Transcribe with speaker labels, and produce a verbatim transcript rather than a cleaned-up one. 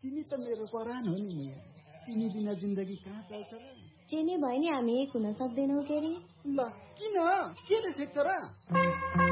Speaker 1: चिनी त मेरो परान हो नि। चिनी बिना जिन्दगी कहाँ चल्छ र?
Speaker 2: चिनी भयो नि हामी एक हुन सक्दैनौँ के रे?
Speaker 1: ल किन के रे ठेक्छ र?